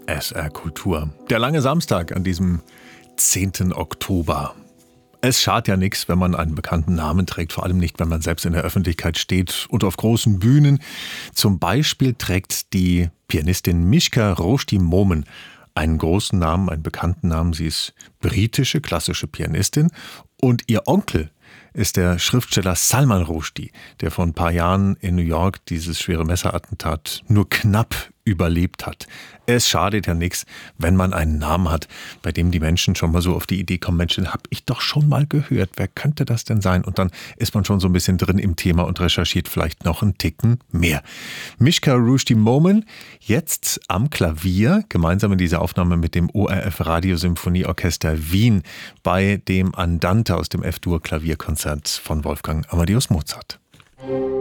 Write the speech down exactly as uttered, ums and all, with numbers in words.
S R Kultur. Der lange Samstag an diesem zehnten Oktober. Es schadet ja nichts, wenn man einen bekannten Namen trägt, vor allem nicht, wenn man selbst in der Öffentlichkeit steht und auf großen Bühnen. Zum Beispiel trägt die Pianistin Mischka Rosti-Momen einen großen Namen, einen bekannten Namen. Sie ist britische, klassische Pianistin und ihr Onkel ist der Schriftsteller Salman Rushdie, der vor ein paar Jahren in New York dieses schwere Messerattentat nur knapp überlebt hat. Es schadet ja nichts, wenn man einen Namen hat, bei dem die Menschen schon mal so auf die Idee kommen, Mensch, den habe ich doch schon mal gehört. Wer könnte das denn sein? Und dann ist man schon so ein bisschen drin im Thema und recherchiert vielleicht noch einen Ticken mehr. Mischka Rosti-Momen jetzt am Klavier, gemeinsam in dieser Aufnahme mit dem O R F Radiosymphonieorchester Wien bei dem Andante aus dem F-Dur-Klavierkonzert von Wolfgang Amadeus Mozart.